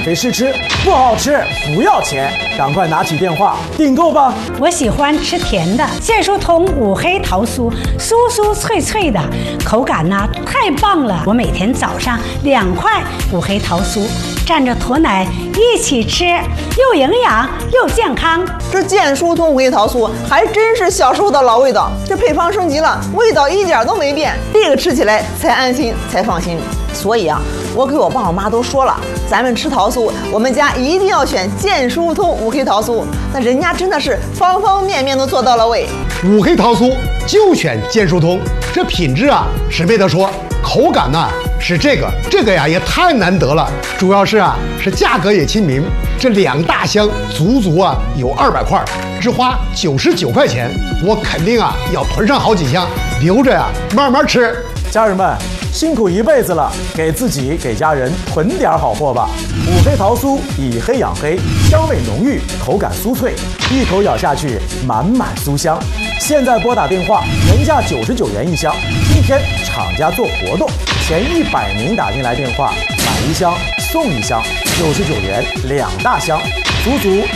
免费试吃，不好吃不要钱，赶快拿起电话订购吧。 我喜欢吃甜的，健舒通五黑桃酥，酥酥脆脆的，口感呢太棒了。我每天早上2块五黑桃酥，蘸着驼奶一起吃，又营养又健康。 这健舒通五黑桃酥还真是小时候的老味道，这配方升级了，味道一点都没变，这个吃起来才安心才放心。所以啊，我给我爸我妈都说了，咱们吃桃酥，我们家一定要选健舒通五黑桃酥。那人家真的是方方面面都做到了位。 五黑桃酥就选健舒通，这品质啊是没得说，口感呢是这个呀也太难得了，主要是价格也亲民，这2大箱足有200块，只花99块钱，我肯定要囤上好几箱，留着慢慢吃。 家人们，辛苦一辈子了，给自己给家人囤点好货吧。五黑桃酥以黑养黑，香味浓郁，口感酥脆，一口咬下去满满酥香。现在拨打电话，原价99元一箱，今天厂家做活动，前100名打进来电话买1箱送1箱，99元2大箱，足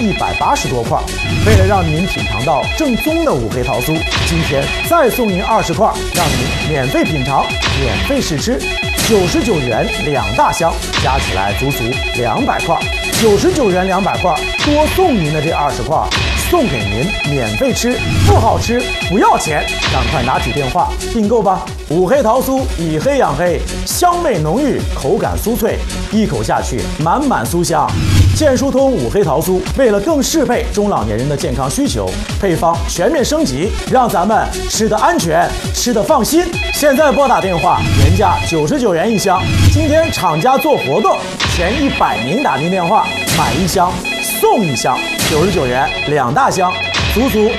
180多块。为了让您品尝到正宗的五黑桃酥，今天再送您20块，让您免费品尝，免费试吃。99元2大箱，加起来足200块。99元200块，多送您的这20块，送给您免费吃，不好吃不要钱，赶快拿起电话订购吧。五黑桃酥以黑养黑，香味浓郁，口感酥脆，一口下去满满酥香。健舒通五黑桃酥为了更适配中老年人的健康需求，配方全面升级，让咱们吃得安全，吃得放心。现在拨打电话，原价99元一箱，今天厂家做活动，前100名打进电话买1箱送1箱，99元2大箱，足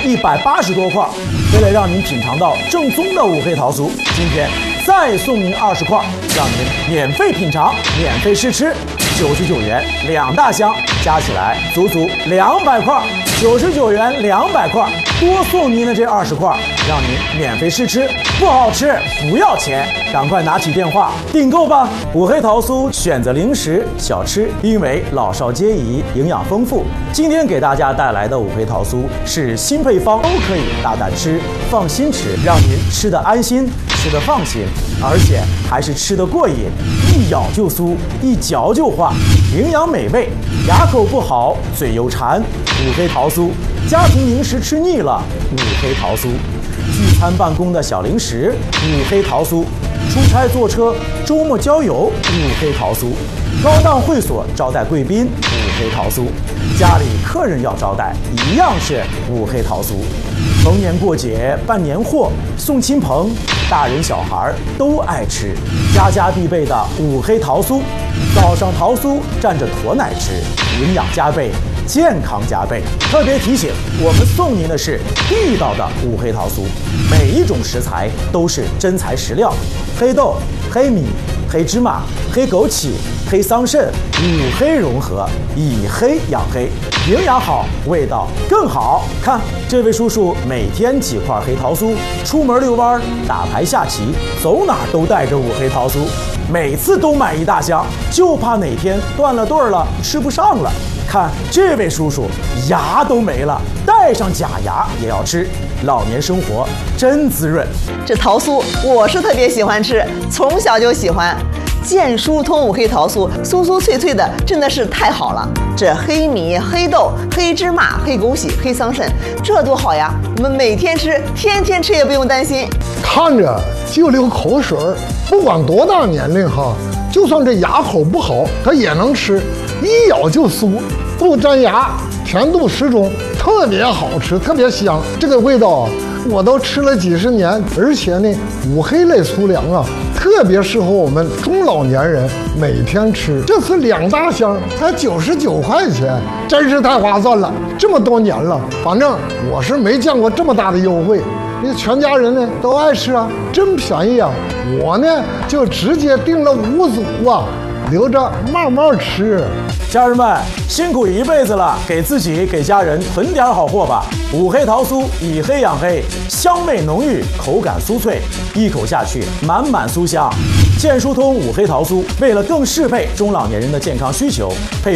180多块。为了让您品尝到正宗的五黑桃酥，今天再送您20块，让您免费品尝，免费试吃。99元2大箱，加起来足200块。99元200块，多送您的这20块，让您免费试吃，不好吃不要钱，赶快拿起电话订购吧。五黑桃酥选择零食小吃，因为老少皆宜，营养丰富。今天给大家带来的五黑桃酥是新配方，都可以大胆吃，放心吃，让您吃得安心，吃得放心，而且还是吃得过瘾，一咬就酥，一嚼就化，营养美味，牙口不好嘴又馋。五黑桃酥，家庭零食吃腻了，五黑桃酥；聚餐办公的小零食，五黑桃酥；出差坐车，周末郊游，五黑桃酥；高档会所招待贵宾，五黑桃酥；家里客人要招待，一样是五黑桃酥。逢年过节办年货，送亲朋，大人小孩都爱吃，家家必备的五黑桃酥。早上桃酥蘸着驼奶吃，营养加倍，健康加倍。特别提醒，我们送您的是地道的五黑桃酥，每一种食材都是真材实料，黑豆、黑米、黑芝麻、黑枸杞、黑桑葚，五黑融合，以黑养黑，营养好，味道更好。看这位叔叔每天几块黑桃酥，出门遛弯、打牌下棋，走哪儿都带着五黑桃酥，每次都买1大箱，就怕哪天断了顿了，吃不上了。看这位叔叔牙都没了，带上假牙也要吃，老年生活真滋润。 这桃酥我是特别喜欢吃，从小就喜欢。健舒通五黑桃酥，酥酥脆脆的，真的是太好了。这黑米、黑豆、黑芝麻、黑枸杞、黑桑葚，这多好呀！我们每天吃，天天吃也不用担心。 看着就流口水，不管多大年龄就算这牙口不好，他也能吃，一咬就酥，不粘牙，甜度适中，特别好吃，特别香。这个味道我都吃了几十年，而且呢，五黑类粗粮特别适合我们中老年人每天吃。这次2大箱才99块钱，真是太划算了。这么多年了，反正我是没见过这么大的优惠。你全家人呢都爱吃真便宜我呢就直接订了5组留着慢慢吃。 家人们，辛苦一辈子了，给自己给家人囤点好货吧。五黑桃酥以黑养黑，香味浓郁，口感酥脆，一口下去满满酥香。健舒通五黑桃酥为了更适配中老年人的健康需求，配